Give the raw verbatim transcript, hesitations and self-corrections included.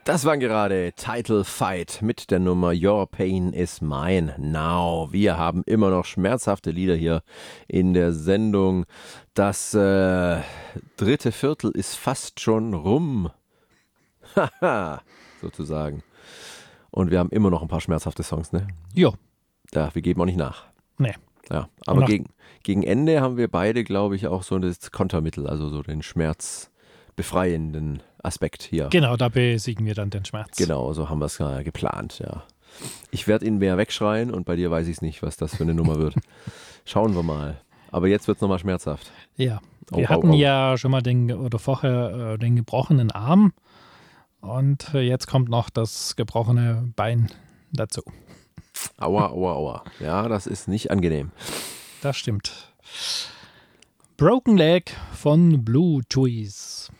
Das war gerade Title Fight mit der Nummer Your Pain is Mine Now. Wir haben immer noch schmerzhafte Lieder hier in der Sendung. Das äh, dritte Viertel ist fast schon rum. Haha, sozusagen. Und wir haben immer noch ein paar schmerzhafte Songs, ne? Ja. Ja, wir geben auch nicht nach. Nee. Ja, aber gegen, gegen Ende haben wir beide, glaube ich, auch so das Kontermittel, also so den schmerzbefreienden Aspekt hier. Genau, da besiegen wir dann den Schmerz. Genau, so haben wir es äh, geplant, ja. Ich werde ihn mehr wegschreien und bei dir weiß ich es nicht, was das für eine Nummer wird. Schauen wir mal. Aber jetzt wird es nochmal schmerzhaft. Ja, Oh, wir oh, hatten oh. ja schon mal den, oder vorher äh, den gebrochenen Arm und äh, jetzt kommt noch das gebrochene Bein dazu. Aua, aua, aua. Ja, das ist nicht angenehm. Das stimmt. Broken Leg von Blue Cheese.